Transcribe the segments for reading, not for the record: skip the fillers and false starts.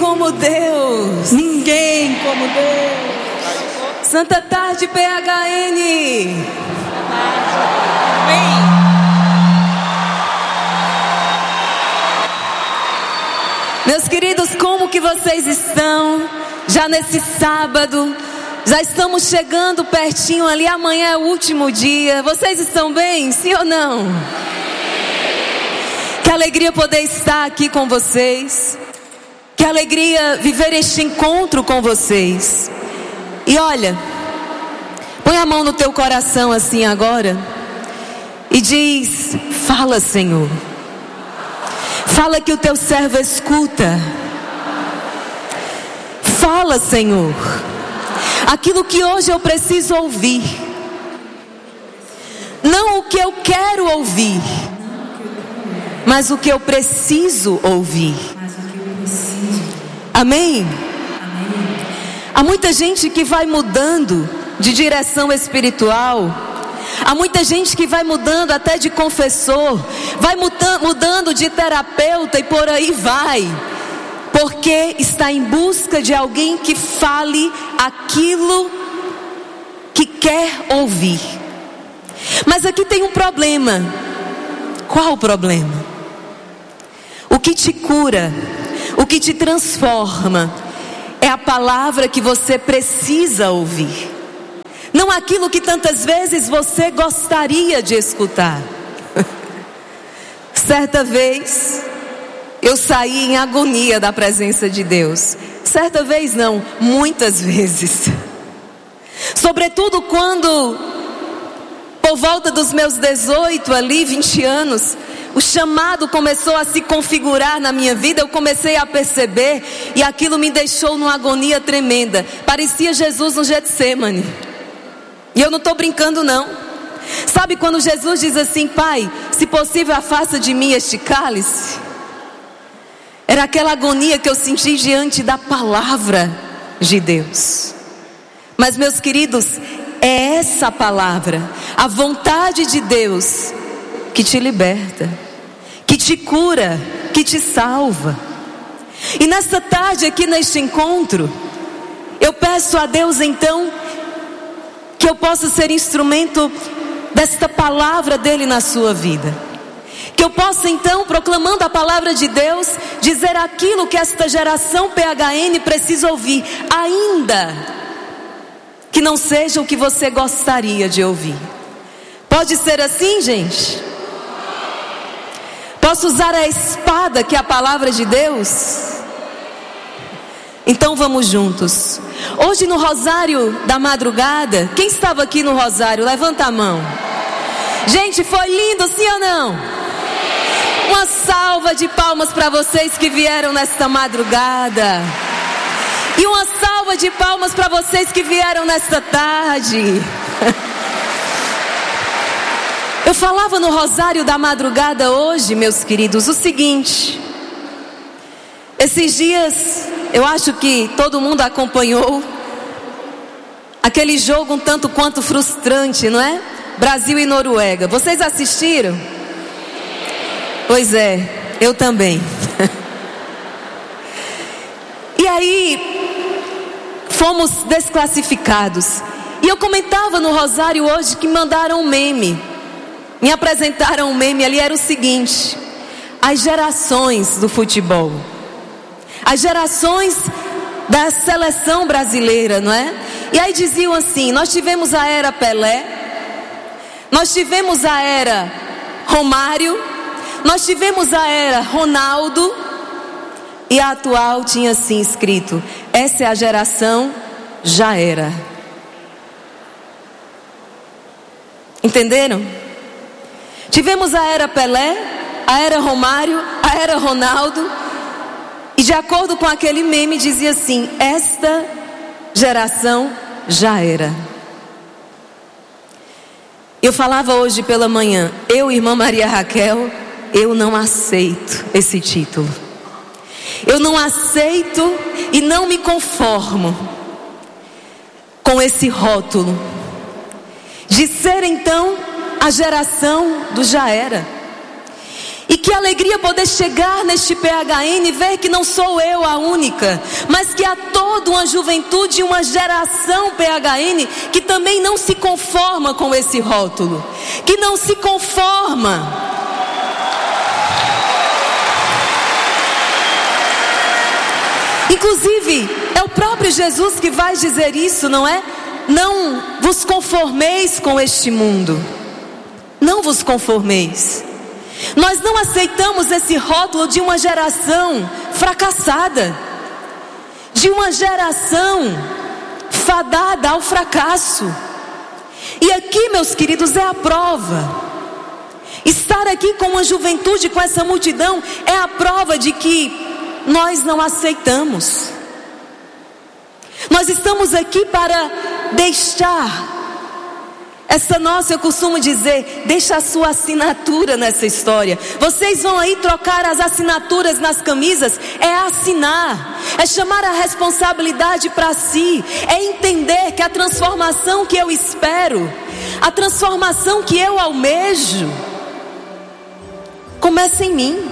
como Deus. Ninguém como Deus. Santa Tarde PHN. Amém. Meus queridos, como que vocês estão? Já nesse sábado, já estamos chegando pertinho ali, amanhã é o último dia. Vocês estão bem, sim ou não? Que alegria poder estar aqui com vocês. Que alegria viver este encontro com vocês. E olha, põe a mão no teu coração assim agora e diz: fala, Senhor. Fala que o teu servo escuta. Fala, Senhor, aquilo que hoje eu preciso ouvir, não o que eu quero ouvir, mas o que eu preciso ouvir. Amém? Há muita gente que vai mudando de direção espiritual. Há muita gente que vai mudando até de confessor, vai mudando de terapeuta e por aí vai, porque está em busca de alguém que fale aquilo que quer ouvir. Mas aqui tem um problema. Qual o problema? O que te cura, o que te transforma, é a palavra que você precisa ouvir, não aquilo que tantas vezes você gostaria de escutar. Certa vez eu saí em agonia da presença de Deus. Certa vez não, muitas vezes. Sobretudo quando, por volta dos meus 18 ali, 20 anos, o chamado começou a se configurar na minha vida. Eu comecei a perceber, e aquilo me deixou numa agonia tremenda. Parecia Jesus no Getsemane. E eu não estou brincando não. Sabe quando Jesus diz assim: Pai, se possível afasta de mim este cálice? Era aquela agonia que eu senti diante da palavra de Deus. Mas meus queridos, é essa palavra, a vontade de Deus, que te liberta, que te cura, que te salva. E nesta tarde aqui neste encontro, eu peço a Deus então que eu possa ser instrumento desta palavra dele na sua vida. Que eu possa então, proclamando a palavra de Deus, dizer aquilo que esta geração PHN precisa ouvir, ainda que não seja o que você gostaria de ouvir. Pode ser assim, gente? Posso usar a espada que é a palavra de Deus? Então vamos juntos. Hoje no Rosário da Madrugada, quem estava aqui no Rosário? Levanta a mão. Gente, foi lindo, sim ou não? Uma salva de palmas para vocês que vieram nesta madrugada. E uma salva de palmas para vocês que vieram nesta tarde. Eu falava no Rosário da Madrugada hoje, meus queridos, o seguinte. Esses dias, eu acho que todo mundo acompanhou aquele jogo um tanto quanto frustrante, não é? Brasil e Noruega. Vocês assistiram? Pois é, eu também. E aí, fomos desclassificados. E eu comentava no Rosário hoje que mandaram um meme. Me apresentaram um meme ali, era o seguinte: as gerações do futebol, as gerações da seleção brasileira, não é? E aí diziam assim: nós tivemos a era Pelé, nós tivemos a era Romário, nós tivemos a era Ronaldo, e a atual tinha assim escrito: essa é a geração já era. Entenderam? Tivemos a era Pelé, a era Romário, a era Ronaldo, e de acordo com aquele meme dizia assim: esta geração já era. Eu falava hoje pela manhã, eu, irmã Maria Raquel, eu não aceito esse título. Eu não aceito e não me conformo com esse rótulo de ser então a geração do já era. E que alegria poder chegar neste PHN e ver que não sou eu a única, mas que há toda uma juventude e uma geração PHN que também não se conforma com esse rótulo, que não se conforma. Inclusive, é o próprio Jesus que vai dizer isso, não é? Não vos conformeis com este mundo. Não vos conformeis. Nós não aceitamos esse rótulo de uma geração fracassada, de uma geração fadada ao fracasso. E aqui, meus queridos, é a prova. Estar aqui com uma juventude, com essa multidão, é a prova de que nós não aceitamos. Nós estamos aqui para deixar essa nossa, eu costumo dizer, deixa a sua assinatura nessa história. Vocês vão aí trocar as assinaturas nas camisas, é assinar, é chamar a responsabilidade para si, é entender que a transformação que eu espero, a transformação que eu almejo, começa em mim.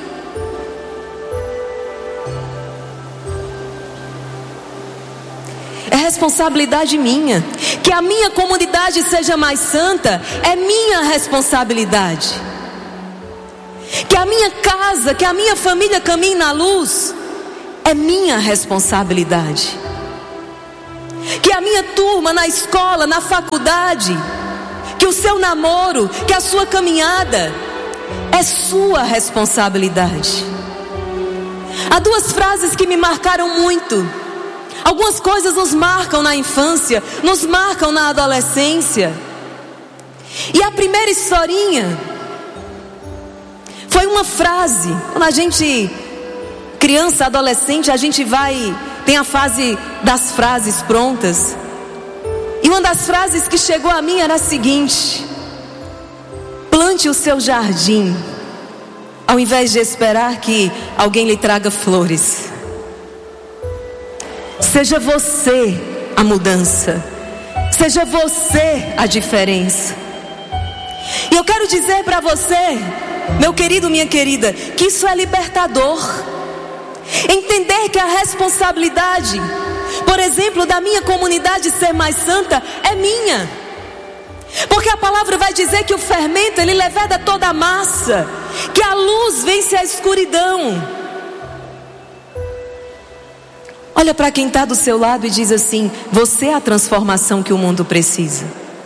É responsabilidade minha. Que a minha comunidade seja mais santa é minha responsabilidade. Que a minha casa, que a minha família caminhe na luz é minha responsabilidade. Que a minha turma na escola, na faculdade, que o seu namoro, que a sua caminhada é sua responsabilidade. Há duas frases que me marcaram muito. Algumas coisas nos marcam na infância, nos marcam na adolescência. E a primeira historinha foi uma frase. Quando a gente, criança, adolescente, a gente tem a fase das frases prontas. E uma das frases que chegou a mim era a seguinte: plante o seu jardim, ao invés de esperar que alguém lhe traga flores. Seja você a mudança. Seja você a diferença. E eu quero dizer para você, meu querido, minha querida, que isso é libertador. Entender que a responsabilidade, por exemplo, da minha comunidade ser mais santa é minha. Porque a palavra vai dizer que o fermento, ele leveda toda a massa, que a luz vence a escuridão. Olha para quem está do seu lado e diz assim: você é a transformação que o mundo precisa.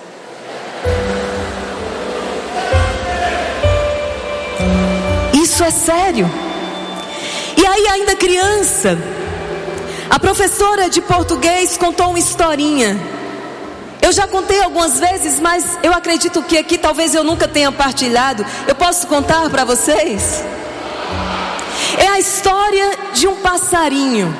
Isso é sério. E aí, ainda criança, a professora de português contou uma historinha. Eu já contei algumas vezes, mas eu acredito que aqui talvez eu nunca tenha partilhado. Eu posso contar para vocês? É a história de um passarinho.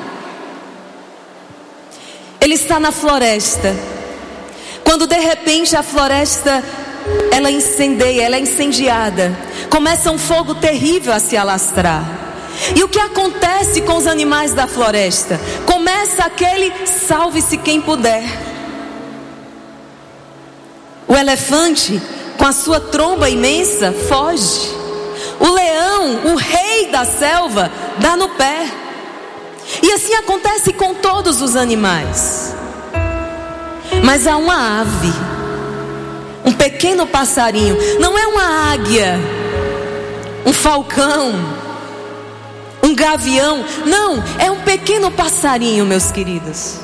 Ele está na floresta, quando de repente a floresta, ela incendeia, ela é incendiada. Começa um fogo terrível a se alastrar. E o que acontece com os animais da floresta? Começa aquele salve-se quem puder. O elefante, com a sua tromba imensa, foge. O leão, o rei da selva, dá no pé. E assim acontece com todos os animais. Mas há uma ave, um pequeno passarinho. Não é uma águia, um falcão, um gavião. Não, é um pequeno passarinho, meus queridos.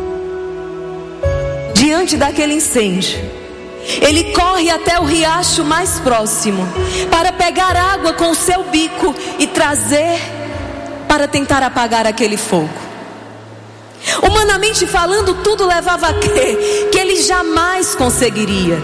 Diante daquele incêndio, ele corre até o riacho mais próximo para pegar água com o seu bico e trazer para tentar apagar aquele fogo. Humanamente falando, tudo levava a crer que ele jamais conseguiria.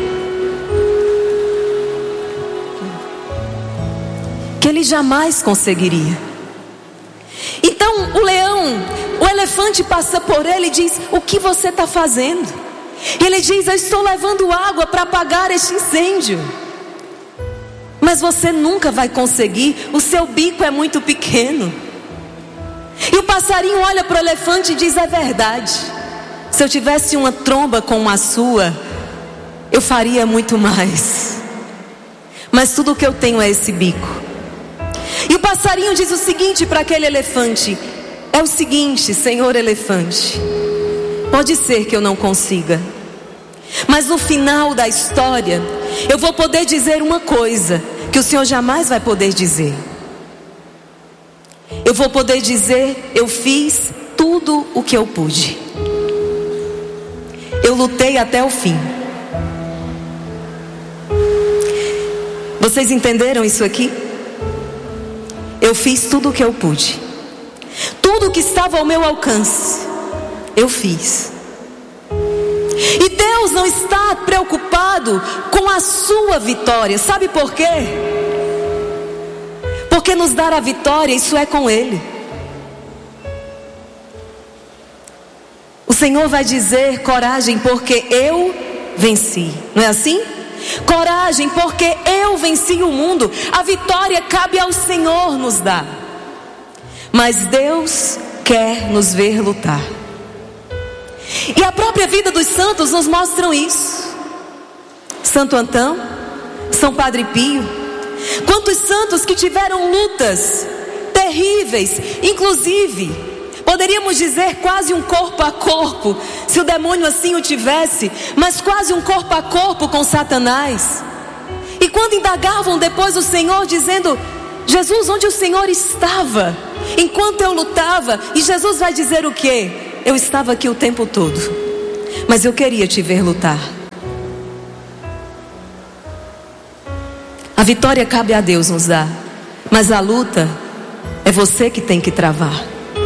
Que ele jamais conseguiria. Então o elefante passa por ele e diz: o que você está fazendo? E ele diz: eu estou levando água para apagar este incêndio. Mas você nunca vai conseguir, o seu bico é muito pequeno. E o passarinho olha para o elefante e diz: é verdade, se eu tivesse uma tromba como a sua, eu faria muito mais. Mas tudo que eu tenho é esse bico. E o passarinho diz o seguinte para aquele elefante: é o seguinte, senhor elefante, pode ser que eu não consiga, mas no final da história eu vou poder dizer uma coisa que o senhor jamais vai poder dizer. Eu vou poder dizer: eu fiz tudo o que eu pude. Eu lutei até o fim. Vocês entenderam isso aqui? Eu fiz tudo o que eu pude. Tudo que estava ao meu alcance, eu fiz. E Deus não está preocupado com a sua vitória. Sabe por quê? Porque nos dar a vitória, isso é com Ele. O Senhor vai dizer: coragem, porque eu venci. Não é assim? Coragem, porque eu venci o mundo. A vitória cabe ao Senhor nos dar. Mas Deus quer nos ver lutar. E a própria vida dos santos nos mostram isso. Santo Antão, São Padre Pio. Quantos santos que tiveram lutas terríveis, inclusive, poderíamos dizer quase um corpo a corpo, se o demônio assim o tivesse, mas quase um corpo a corpo com Satanás. E quando indagavam depois o Senhor, dizendo: Jesus, onde o Senhor estava enquanto eu lutava? E Jesus vai dizer o quê? Eu estava aqui o tempo todo, mas eu queria te ver lutar. A vitória cabe a Deus nos dar, mas a luta é você que tem que travar.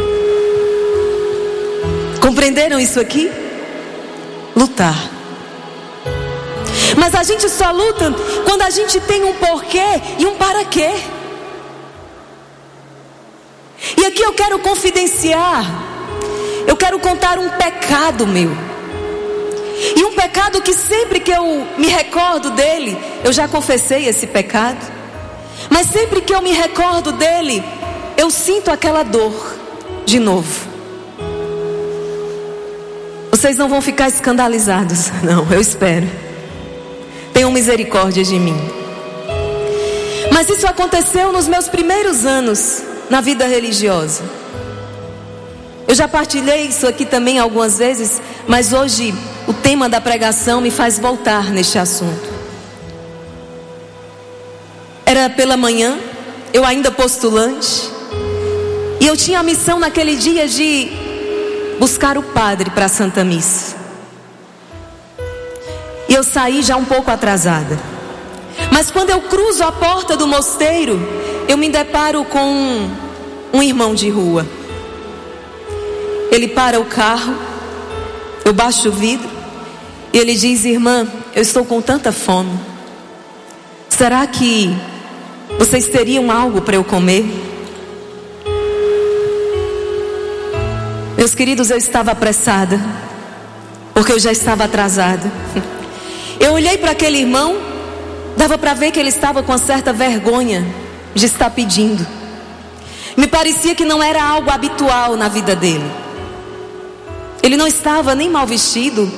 Compreenderam isso aqui? Lutar. Mas a gente só luta quando a gente tem um porquê e um para quê. E aqui eu quero confidenciar, eu quero contar um pecado meu. E um pecado que sempre que eu me recordo dele, eu já confessei esse pecado, mas sempre que eu me recordo dele, eu sinto aquela dor de novo. Vocês não vão ficar escandalizados, não, eu espero. Tenham misericórdia de mim. Mas isso aconteceu nos meus primeiros anos na vida religiosa. Eu já partilhei isso aqui também algumas vezes, mas hoje o tema da pregação me faz voltar neste assunto. Era pela manhã, eu ainda postulante, e eu tinha a missão naquele dia de buscar o padre para a Santa Missa. E eu saí já um pouco atrasada. Mas quando eu cruzo a porta do mosteiro, eu me deparo com um irmão de rua. Ele para o carro, eu baixo o vidro e ele diz: irmã, eu estou com tanta fome. Será que vocês teriam algo para eu comer? Meus queridos, eu estava apressada, porque eu já estava atrasada. Eu olhei para aquele irmão, dava para ver que ele estava com uma certa vergonha de estar pedindo. Me parecia que não era algo habitual na vida dele. Ele não estava nem mal vestido.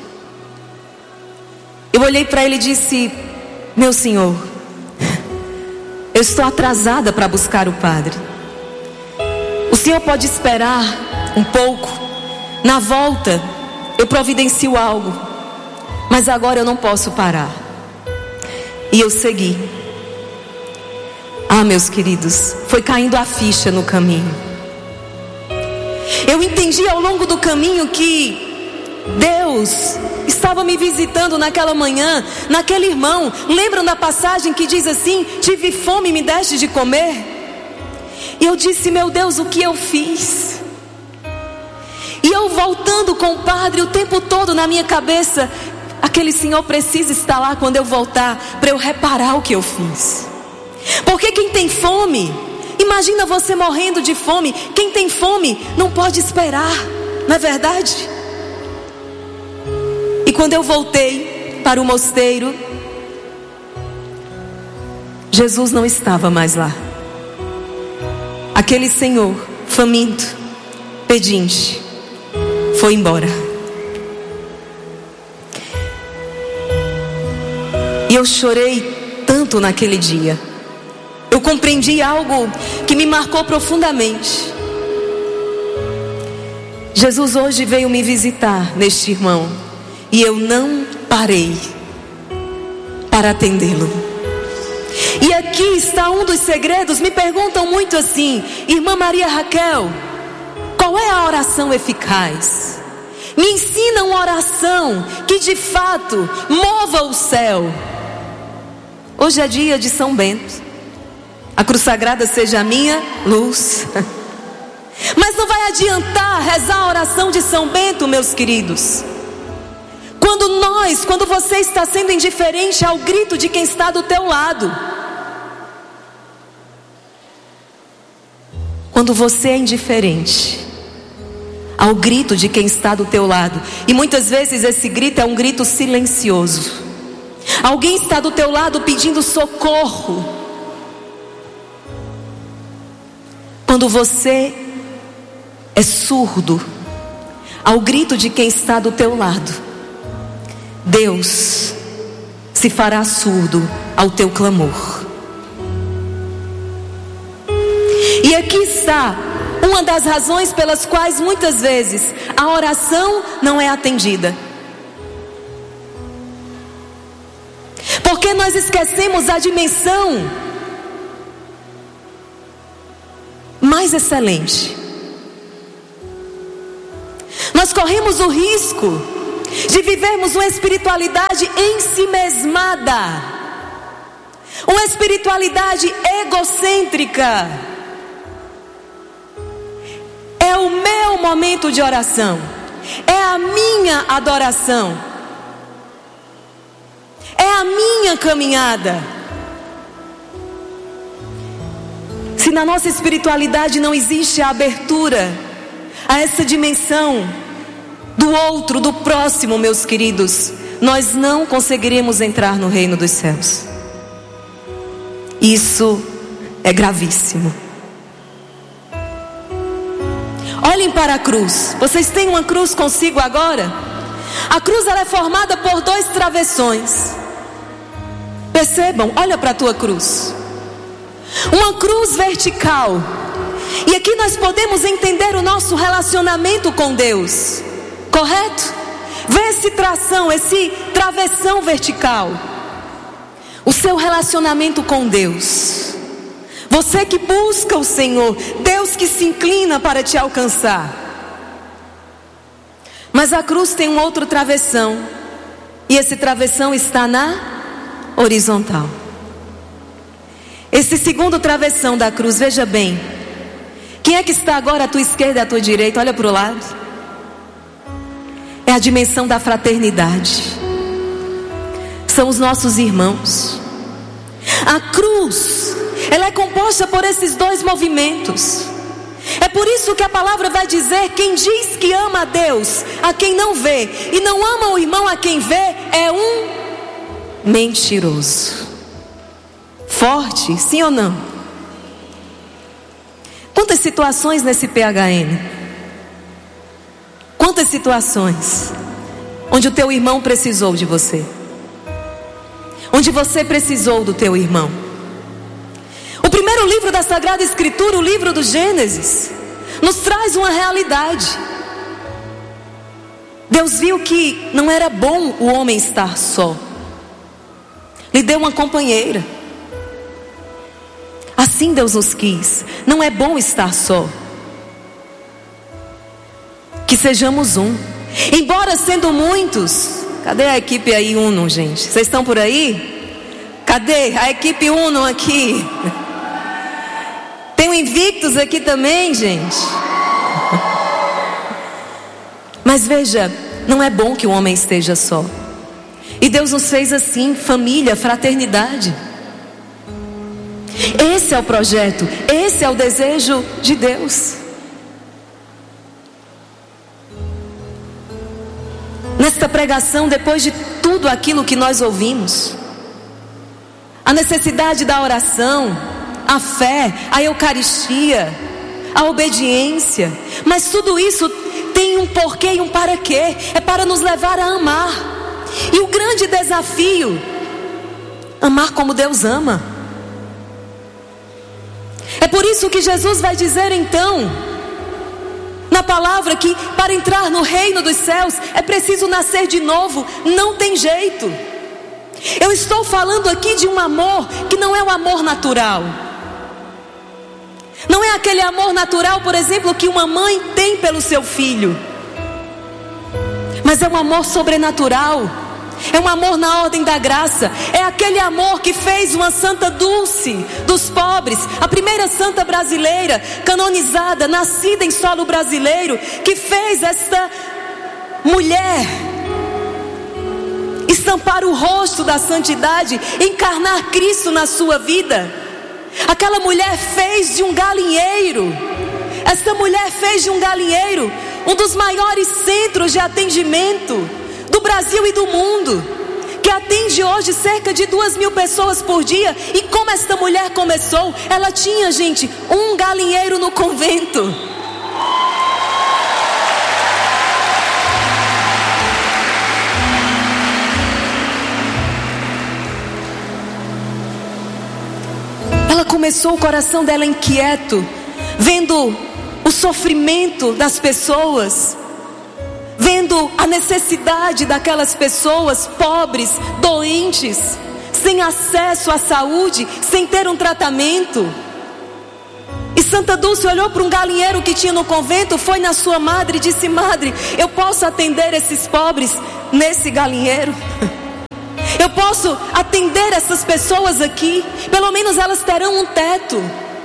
Eu olhei para ele e disse: meu senhor, eu estou atrasada para buscar o padre. O senhor pode esperar um pouco? Na volta eu providencio algo, mas agora eu não posso parar. E eu segui. Ah, meus queridos, foi caindo a ficha no caminho. Eu entendi ao longo do caminho que Deus estava me visitando naquela manhã, naquele irmão. Lembram da passagem que diz assim: tive fome e me deste de comer? E eu disse: meu Deus, o que eu fiz? E eu voltando com o padre o tempo todo na minha cabeça: aquele senhor precisa estar lá quando eu voltar, para eu reparar o que eu fiz. Porque quem tem fome, imagina você morrendo de fome. Quem tem fome não pode esperar, não é verdade? E quando eu voltei para o mosteiro, Jesus não estava mais lá. Aquele senhor faminto, pedinte, foi embora. E eu chorei tanto naquele dia. eu compreendi algo que me marcou profundamente. Jesus hoje veio me visitar neste irmão, e eu não parei para atendê-lo. E aqui está um dos segredos. Me perguntam muito assim: irmã Maria Raquel, qual é a oração eficaz? Me ensina uma oração que de fato mova o céu. Hoje é dia de São Bento. A cruz sagrada seja a minha luz. Mas não vai adiantar rezar a oração de São Bento, meus queridos, quando você está sendo indiferente ao grito de quem está do teu lado. Quando você é indiferente ao grito de quem está do teu lado, e muitas vezes esse grito é um grito silencioso. Alguém está do teu lado pedindo socorro. Quando você é surdo ao grito de quem está do teu lado, Deus se fará surdo ao teu clamor. E aqui está uma das razões pelas quais muitas vezes a oração não é atendida. Porque nós esquecemos a dimensão mais excelente. Nós corremos o risco de vivermos uma espiritualidade ensimesmada, uma espiritualidade egocêntrica. É o meu momento de oração, é a minha adoração, é a minha caminhada. Se na nossa espiritualidade não existe a abertura a essa dimensão do outro, do próximo, meus queridos, nós não conseguiremos entrar no reino dos céus. Isso é gravíssimo. Olhem para a cruz. Vocês têm uma cruz consigo agora? A cruz, ela é formada por 2 travessões. Percebam, olha para a tua cruz. Uma cruz vertical. E aqui nós podemos entender o nosso relacionamento com Deus. Correto? Vê esse travessão vertical. O seu relacionamento com Deus. Você que busca o Senhor, Deus que se inclina para te alcançar. Mas a cruz tem um outro travessão. E esse travessão está na horizontal. Esse segundo travessão da cruz, veja bem. Quem é que está agora à tua esquerda e à tua direita? Olha para o lado. É a dimensão da fraternidade. São os nossos irmãos. A cruz, ela é composta por esses 2 movimentos. É por isso que a palavra vai dizer: quem diz que ama a Deus a quem não vê, e não ama o irmão a quem vê, é um mentiroso. Forte, sim ou não? Quantas situações nesse PHN? Quantas situações onde o teu irmão precisou de você, onde você precisou do teu irmão. O primeiro livro da Sagrada Escritura, o livro do Gênesis, nos traz uma realidade. Deus viu que não era bom o homem estar só, lhe deu uma companheira. Assim Deus nos quis. Não é bom estar só, que sejamos um. Embora sendo muitos. Cadê a equipe aí Uno, gente? Vocês estão por aí? Cadê a equipe Uno aqui? Tem o Invictus aqui também, gente. Mas veja, não é bom que o homem esteja só. E Deus nos fez assim, família, fraternidade. Esse é o projeto, esse é o desejo de Deus. Nesta pregação, depois de tudo aquilo que nós ouvimos, a necessidade da oração, a fé, a Eucaristia, a obediência, mas tudo isso tem um porquê e um para quê. É para nos levar a amar. E o grande desafio, amar como Deus ama. É por isso que Jesus vai dizer então, na palavra, que para entrar no reino dos céus é preciso nascer de novo. Não tem jeito. Eu estou falando aqui de um amor que não é o amor natural. Não é aquele amor natural, por exemplo, que uma mãe tem pelo seu filho. Mas é um amor sobrenatural. É um amor na ordem da graça. É aquele amor que fez uma Santa Dulce dos pobres, a primeira santa brasileira, canonizada, nascida em solo brasileiro, que fez esta mulher estampar o rosto da santidade, encarnar Cristo na sua vida. Aquela mulher fez de um galinheiro, essa mulher fez de um galinheiro um dos maiores centros de atendimento do Brasil e do mundo, que atende hoje cerca de 2.000 pessoas por dia. E como esta mulher começou? Ela tinha, gente, um galinheiro no convento. Ela começou, o coração dela inquieto, vendo o sofrimento das pessoas, vendo a necessidade daquelas pessoas pobres, doentes, sem acesso à saúde, sem ter um tratamento. E Santa Dulce olhou para um galinheiro que tinha no convento, foi na sua madre e disse: madre, eu posso atender esses pobres nesse galinheiro? Eu posso atender essas pessoas aqui? Pelo menos elas terão um teto.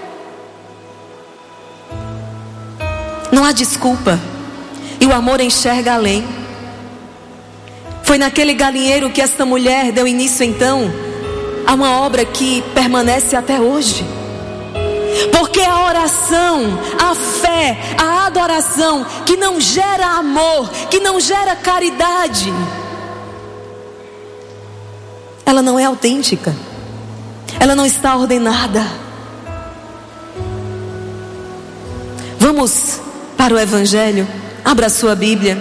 Não há desculpa. E o amor enxerga além. Foi naquele galinheiro que esta mulher deu início então a uma obra que permanece até hoje. Porque a oração, a fé, a adoração que não gera amor, que não gera caridade, ela não é autêntica. Ela não está ordenada. Vamos para o Evangelho. Abra a sua Bíblia.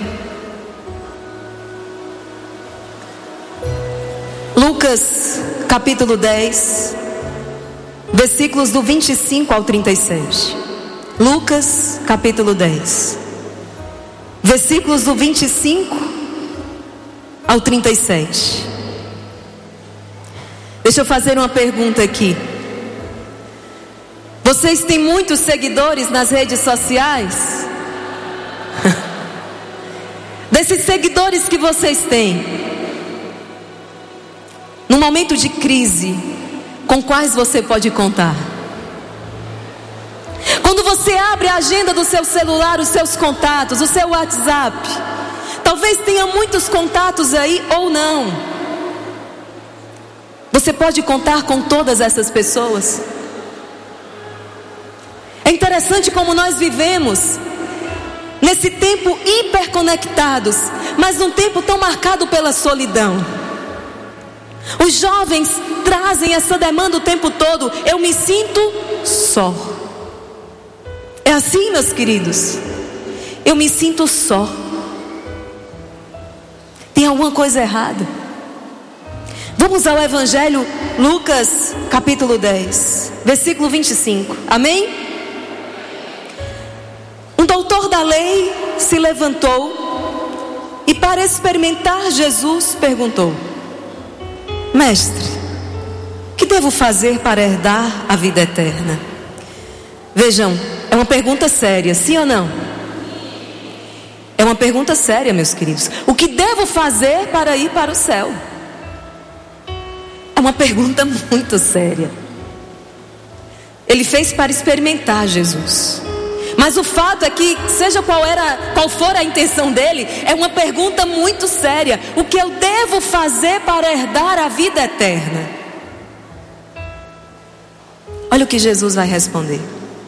Lucas capítulo 10, versículos do 25 ao 37. Lucas capítulo 10, versículos do 25 ao 37. Deixa eu fazer uma pergunta aqui. Vocês têm muitos seguidores nas redes sociais? Desses seguidores que vocês têm, no momento de crise, com quais você pode contar? Quando você abre a agenda do seu celular, os seus contatos, o seu WhatsApp, talvez tenha muitos contatos aí ou não. Você pode contar com todas essas pessoas? É interessante como nós vivemos nesse tempo hiperconectados, mas num tempo tão marcado pela solidão. Os jovens trazem essa demanda o tempo todo: eu me sinto só. É assim, meus queridos? Eu me sinto só. Tem alguma coisa errada? Vamos ao Evangelho, Lucas capítulo 10, versículo 25, amém? Um doutor da lei se levantou e, para experimentar Jesus, perguntou: mestre, o que devo fazer para herdar a vida eterna? Vejam, é uma pergunta séria, sim ou não? É uma pergunta séria, meus queridos. O que devo fazer para ir para o céu? É uma pergunta muito séria. Ele fez para experimentar Jesus. Mas o fato é que, seja qual for a intenção dele, é uma pergunta muito séria. O que eu devo fazer para herdar a vida eterna? Olha o que Jesus vai responder.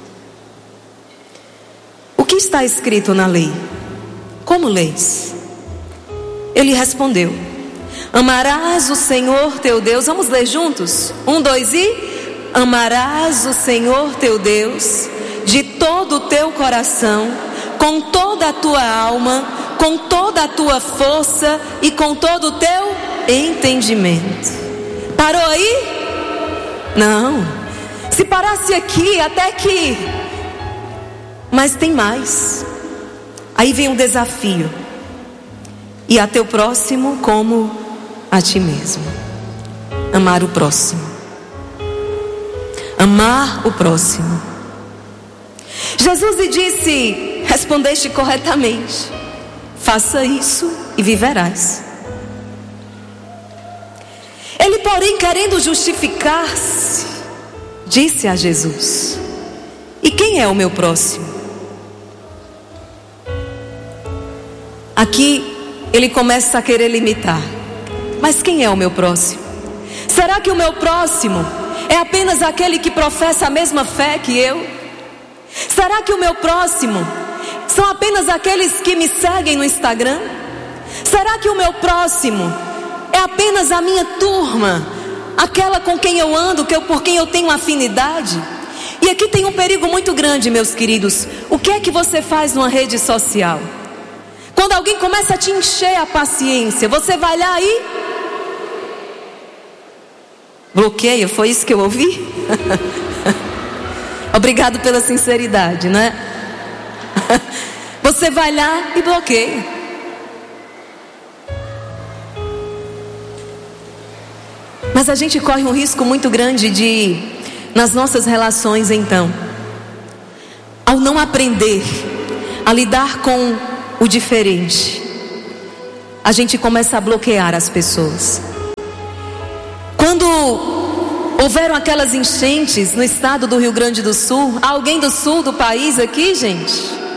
O que está escrito na lei? Como leis? Ele respondeu: amarás o Senhor teu Deus. Vamos ler juntos? 1, 2 e... amarás o Senhor teu Deus de todo o teu coração, com toda a tua alma, com toda a tua força e com todo o teu entendimento. Parou aí? Não. Se parasse aqui, até que... Mas tem mais. Aí vem um desafio: e a teu próximo como a ti mesmo. Amar o próximo. Amar o próximo. Jesus lhe disse: respondeste corretamente, faça isso e viverás. Ele, porém, querendo justificar-se, disse a Jesus: e quem é o meu próximo? Aqui ele começa a querer limitar. Mas quem é o meu próximo? Será que o meu próximo é apenas aquele que professa a mesma fé que eu? Será que o meu próximo são apenas aqueles que me seguem no Instagram? Será que o meu próximo é apenas a minha turma, aquela com quem eu ando, por quem eu tenho afinidade? E aqui tem um perigo muito grande, meus queridos. O que é que você faz numa rede social? Quando alguém começa a te encher a paciência, você vai lá e bloqueia. Foi isso que eu ouvi? Obrigado pela sinceridade, né? Você vai lá e bloqueia. Mas a gente corre um risco muito grande de, nas nossas relações então, ao não aprender a lidar com o diferente, a gente começa a bloquear as pessoas. Quando houveram aquelas enchentes no estado do Rio Grande do Sul, alguém do sul do país aqui, gente?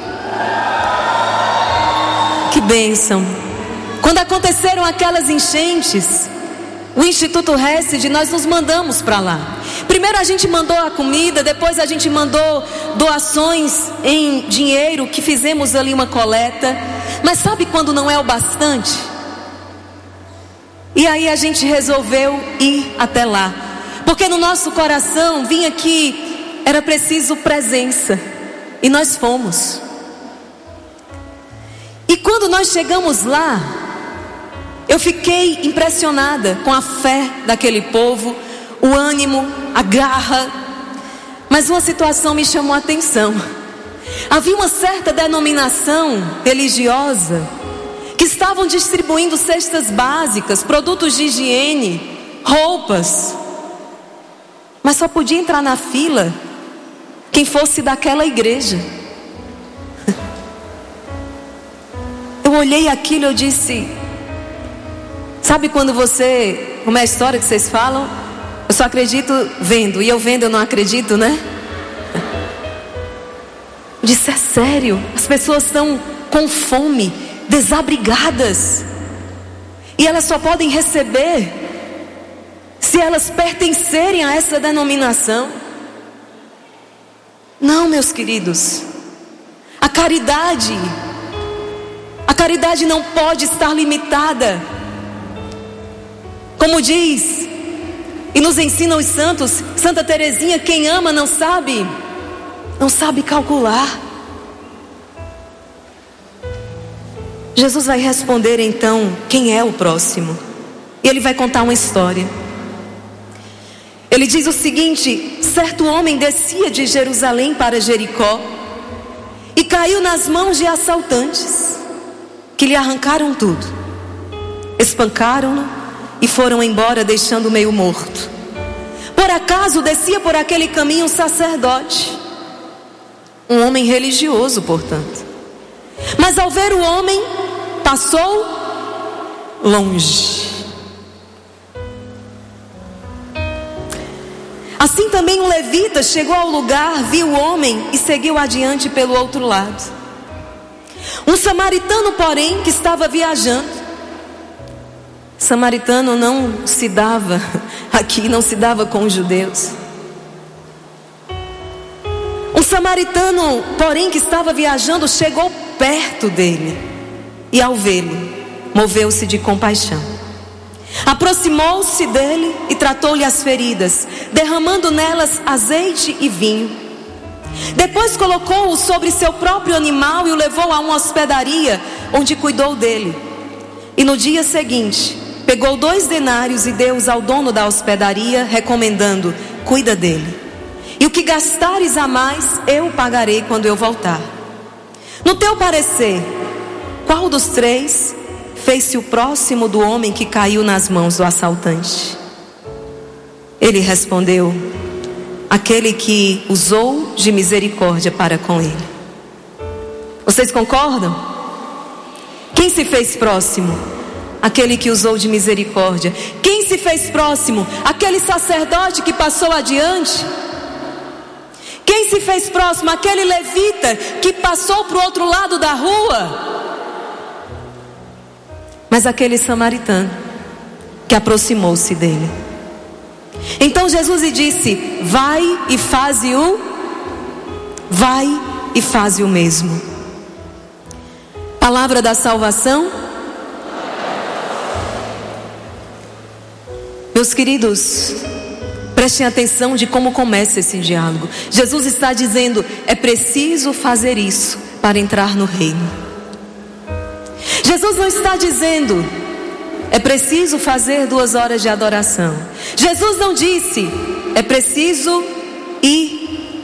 Que bênção! Quando aconteceram aquelas enchentes, o Instituto Hesed, nós nos mandamos para lá. Primeiro a gente mandou a comida, depois a gente mandou doações em dinheiro, que fizemos ali uma coleta. Mas sabe quando não é o bastante? E aí a gente resolveu ir até lá, porque no nosso coração vinha que era preciso presença. E nós fomos. E quando nós chegamos lá, eu fiquei impressionada com a fé daquele povo, o ânimo, a garra. Mas uma situação me chamou a atenção. Havia uma certa denominação religiosa que estavam distribuindo cestas básicas, produtos de higiene, roupas. Mas só podia entrar na fila quem fosse daquela igreja. Eu olhei aquilo e eu disse... Sabe quando você... Como é a história que vocês falam? Eu só acredito vendo. E eu vendo, eu não acredito, né? Eu disse, é sério? As pessoas estão com fome, desabrigadas. E elas só podem receber se elas pertencerem a essa denominação. Não, meus queridos. A caridade não pode estar limitada. Como diz e nos ensinam os santos, Santa Teresinha, quem ama não sabe calcular. Jesus vai responder então quem é o próximo. E ele vai contar uma história. Ele diz o seguinte: certo homem descia de Jerusalém para Jericó e caiu nas mãos de assaltantes, que lhe arrancaram tudo, espancaram-no e foram embora, deixando meio morto. Por acaso descia por aquele caminho um sacerdote, um homem religioso, portanto. Mas ao ver o homem, passou longe. Assim também um levita chegou ao lugar, viu o homem e seguiu adiante pelo outro lado. Um samaritano, porém, que estava viajando. Samaritano não se dava com os judeus. Um samaritano, porém, que estava viajando, chegou perto dele e ao vê-lo, moveu-se de compaixão. Aproximou-se dele e tratou-lhe as feridas, derramando nelas azeite e vinho. Depois colocou-o sobre seu próprio animal e o levou a uma hospedaria, onde cuidou dele. E no dia seguinte pegou 2 denários e deu-os ao dono da hospedaria, recomendando: cuida dele. e o que gastares a mais, eu pagarei quando eu voltar. No teu parecer, qual dos três fez-se o próximo do homem que caiu nas mãos do assaltante? Ele respondeu: aquele que usou de misericórdia para com ele. Vocês concordam? Quem se fez próximo? Aquele que usou de misericórdia. Quem se fez próximo? Aquele sacerdote que passou adiante. Quem se fez próximo? Aquele levita que passou para o outro lado da rua. Mas aquele samaritano que aproximou-se dele. Então Jesus lhe disse: vai e faze o mesmo. Palavra da salvação. Meus queridos, prestem atenção de como começa esse diálogo. Jesus está dizendo: é preciso fazer isso para entrar no reino. Jesus não está dizendo: é preciso fazer 2 horas de adoração. Jesus não disse: é preciso ir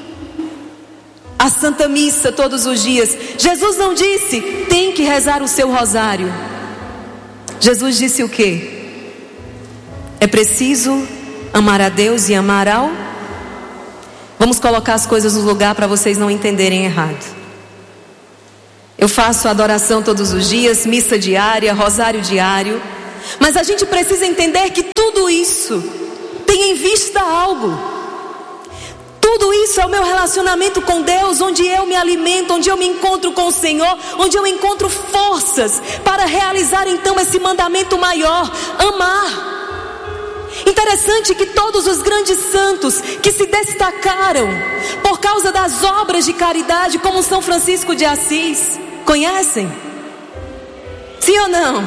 à Santa Missa todos os dias. Jesus não disse: tem que rezar o seu rosário. Jesus disse o quê? É preciso amar a Deus e amar ao... Vamos colocar as coisas no lugar para vocês não entenderem errado. Eu faço adoração todos os dias, missa diária, rosário diário. Mas a gente precisa entender que tudo isso tem em vista algo. Tudo isso é o meu relacionamento com Deus, onde eu me alimento, onde eu me encontro com o Senhor, onde eu encontro forças para realizar então esse mandamento maior: amar. Interessante que todos os grandes santos que se destacaram por causa das obras de caridade, como São Francisco de Assis, conhecem? Sim ou não?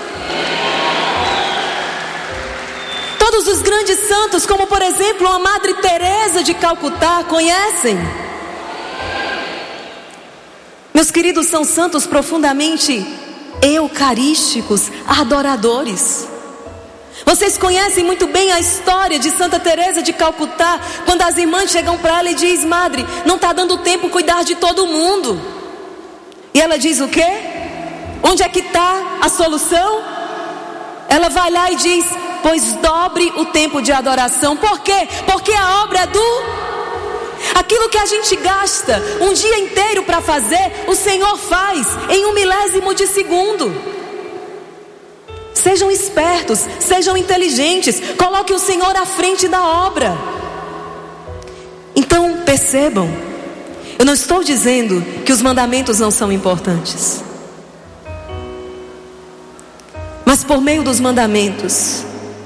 Todos os grandes santos, como por exemplo a Madre Teresa de Calcutá, conhecem? Meus queridos, são santos profundamente eucarísticos, adoradores. Vocês conhecem muito bem a história de Santa Teresa de Calcutá, quando as irmãs chegam para ela e dizem: madre, não está dando tempo cuidar de todo mundo. E ela diz o quê? Onde é que está a solução? Ela vai lá e diz: pois dobre o tempo de adoração. Por quê? Porque a obra é aquilo que a gente gasta um dia inteiro para fazer, o Senhor faz em 1/1000 de segundo. Sejam espertos, sejam inteligentes, coloquem o Senhor à frente da obra. Então percebam, eu não estou dizendo que os mandamentos não são importantes, mas por meio dos mandamentos,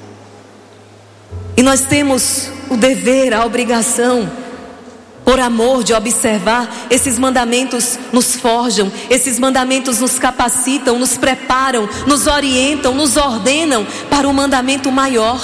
e nós temos o dever, a obrigação, por amor, de observar, esses mandamentos nos forjam, esses mandamentos nos capacitam, nos preparam, nos orientam, nos ordenam para o mandamento maior.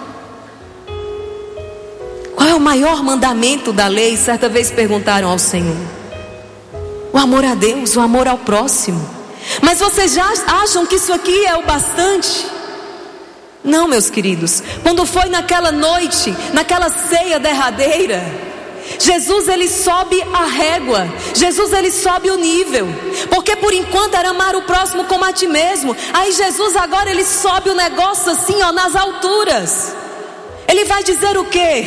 Qual é o maior mandamento da lei? Certa vez perguntaram ao Senhor. O amor a Deus, o amor ao próximo. Mas vocês já acham que isso aqui é o bastante? Não, meus queridos. Quando foi naquela noite, naquela ceia derradeira, Jesus ele sobe a régua, Jesus ele sobe o nível, porque por enquanto era amar o próximo como a ti mesmo. Aí Jesus agora ele sobe o negócio assim, ó, nas alturas. Ele vai dizer o quê?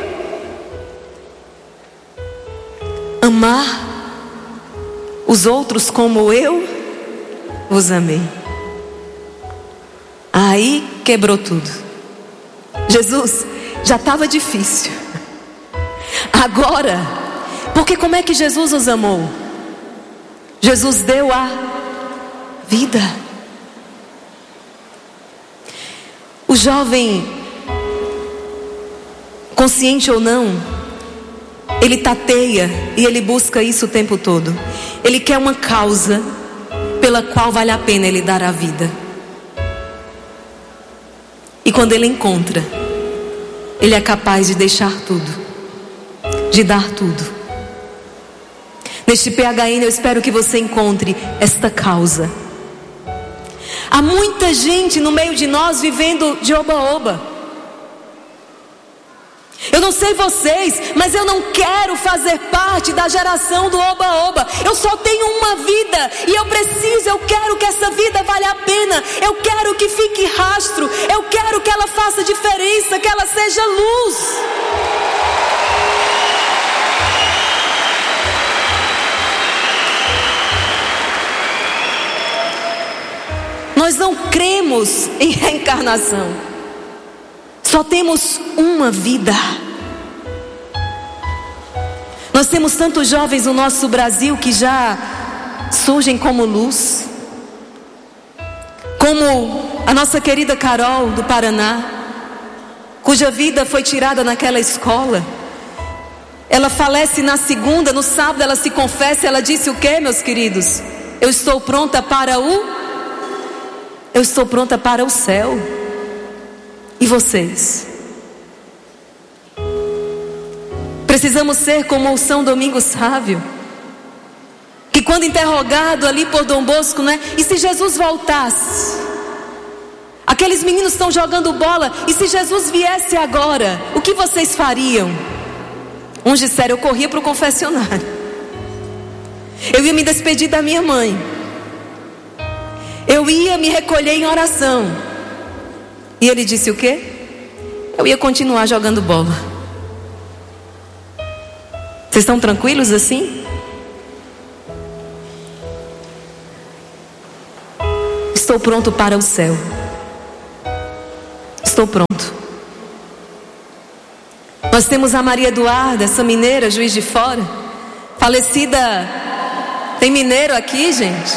Amar os outros como eu os amei. Aí quebrou tudo. Jesus, já estava difícil. Agora, porque como é que Jesus os amou? Jesus deu a vida. O jovem, consciente ou não, ele tateia e ele busca isso o tempo todo. Ele quer uma causa pela qual vale a pena ele dar a vida. E quando ele encontra, ele é capaz de deixar tudo, de dar tudo. Neste PHN eu espero que você encontre esta causa. Há muita gente no meio de nós vivendo de oba-oba. Eu não sei vocês, mas eu não quero fazer parte da geração do oba-oba. Eu só tenho uma vida e eu quero que essa vida valha a pena. Eu quero que fique rastro. Eu quero que ela faça diferença, que ela seja luz. Nós não cremos em reencarnação. Só temos uma vida. Nós temos tantos jovens no nosso Brasil que já surgem como luz, como a nossa querida Carol do Paraná, cuja vida foi tirada naquela escola. Ela falece na segunda, no sábado ela se confessa. Ela disse o quê, meus queridos? Eu estou pronta para o céu. E vocês? Precisamos ser como o São Domingos Sávio, que quando interrogado ali por Dom Bosco, né? E se Jesus voltasse? Aqueles meninos estão jogando bola. E se Jesus viesse agora? O que vocês fariam? Uns disseram: eu corria para o confessionário. Eu ia me despedir da minha mãe. Eu ia me recolher em oração. E ele disse o quê? Eu ia continuar jogando bola. Vocês estão tranquilos assim? Estou pronto para o céu. Estou pronto. Nós temos a Maria Eduarda, essa mineira, Juiz de Fora, falecida. Tem mineiro aqui, gente?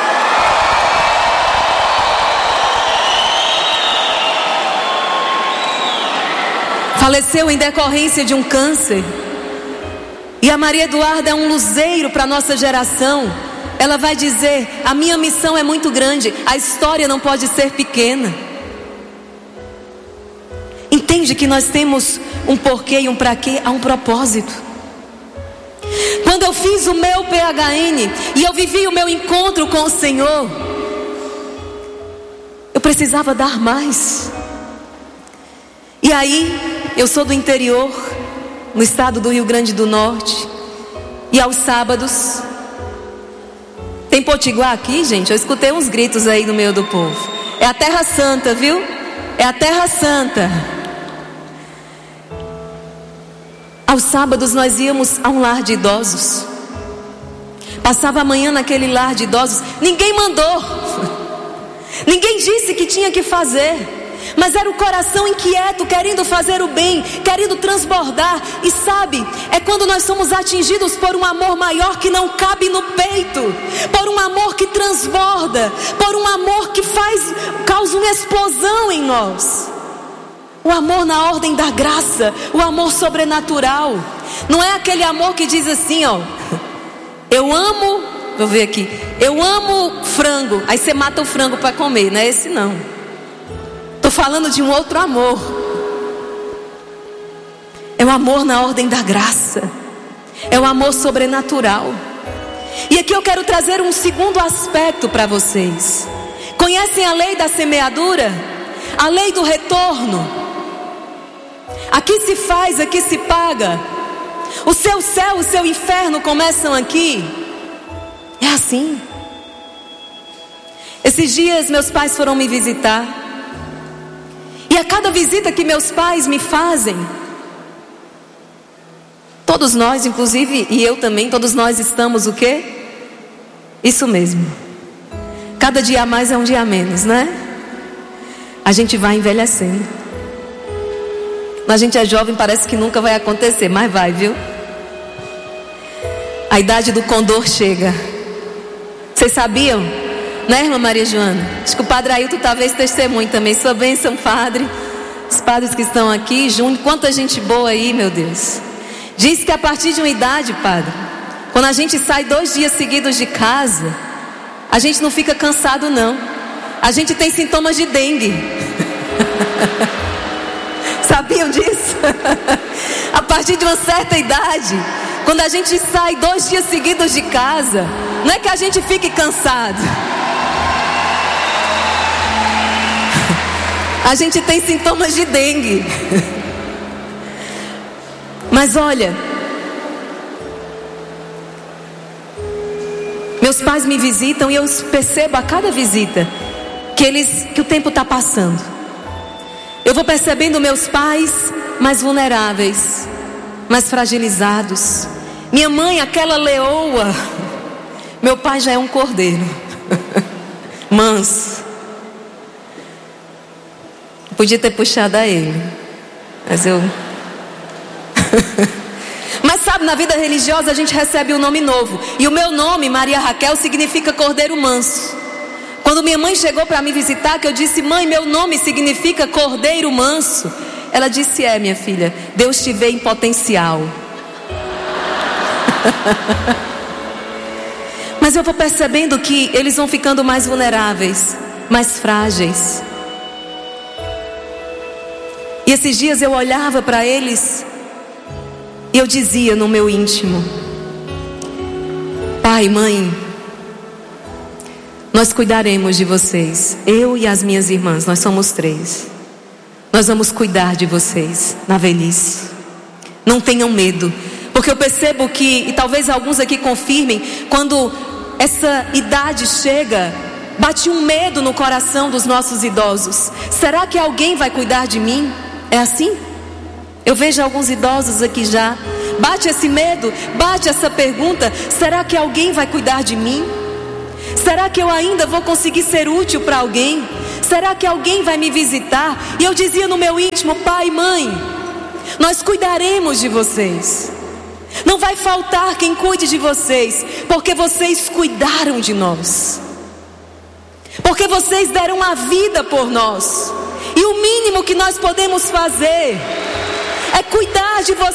Faleceu em decorrência de um câncer. E a Maria Eduarda é um luzeiro para a nossa geração. Ela vai dizer: a minha missão é muito grande, a história não pode ser pequena. Entende que nós temos um porquê e um para quê, há um propósito. Quando eu fiz o meu PHN e eu vivi o meu encontro com o Senhor, eu precisava dar mais. E aí, eu sou do interior, no estado do Rio Grande do Norte. E aos sábados, tem potiguar aqui, gente? Eu escutei uns gritos aí no meio do povo. É a Terra Santa, viu? É a Terra Santa. Aos sábados nós íamos a um lar de idosos. Passava a manhã naquele lar de idosos. Ninguém mandou. Ninguém disse que tinha que fazer. Mas era o coração inquieto, querendo fazer o bem, querendo transbordar. E sabe, é quando nós somos atingidos por um amor maior que não cabe no peito, por um amor que transborda, por um amor que causa uma explosão em nós. O amor na ordem da graça, o amor sobrenatural. Não é aquele amor que diz assim, ó: eu amo, vou ver aqui, eu amo frango, aí você mata o frango para comer. Não é esse não. Estou falando de um outro amor. É o amor na ordem da graça. É o amor sobrenatural. E aqui eu quero trazer um segundo aspecto para vocês. Conhecem a lei da semeadura? A lei do retorno. Aqui se faz, aqui se paga. O seu céu, o seu inferno começam aqui. É assim. Esses dias meus pais foram me visitar. E a cada visita que meus pais me fazem, todos nós, inclusive, e eu também, todos nós estamos o quê? Isso mesmo. Cada dia a mais é um dia a menos, né? A gente vai envelhecendo. A gente é jovem, parece que nunca vai acontecer, mas vai, viu? A idade do condor chega. Vocês sabiam? Né, irmã Maria Joana? Acho que o padre Ailton talvez testemunhe também. Sua bênção, padre. Os padres que estão aqui, Júnior, quanta gente boa aí, meu Deus. Diz que a partir de uma idade, padre, quando a gente sai 2 dias seguidos de casa, a gente não fica cansado não. A gente tem sintomas de dengue. Sabiam disso? A partir de uma certa idade, quando a gente sai 2 dias seguidos de casa, não é que a gente fique cansado. A gente tem sintomas de dengue. Mas olha, meus pais me visitam e eu percebo a cada visita que o tempo está passando. Eu vou percebendo meus pais mais vulneráveis, mais fragilizados. Minha mãe, aquela leoa. Meu pai já é um cordeiro. Manso. Podia ter puxado a ele, mas eu... Mas sabe, na vida religiosa a gente recebe um nome novo. E o meu nome, Maria Raquel, significa cordeiro manso. Quando minha mãe chegou para me visitar, que eu disse: mãe, meu nome significa cordeiro manso. Ela disse: é, minha filha, Deus te vê em potencial. Mas eu vou percebendo que eles vão ficando mais vulneráveis, mais frágeis. E esses dias eu olhava para eles e eu dizia no meu íntimo: pai, mãe, nós cuidaremos de vocês. Eu e as minhas irmãs, nós somos 3. Nós vamos cuidar de vocês na velhice. Não tenham medo, porque eu percebo que, e talvez alguns aqui confirmem, quando essa idade chega, bate um medo no coração dos nossos idosos. Será que alguém vai cuidar de mim? É assim? Eu vejo alguns idosos aqui já. Bate esse medo, bate essa pergunta: será que alguém vai cuidar de mim? Será que eu ainda vou conseguir ser útil para alguém? Será que alguém vai me visitar? E eu dizia no meu íntimo: pai, mãe, nós cuidaremos de vocês. Não vai faltar quem cuide de vocês, porque vocês cuidaram de nós, porque vocês deram a vida por nós. E o mínimo que nós podemos fazer é cuidar de vocês.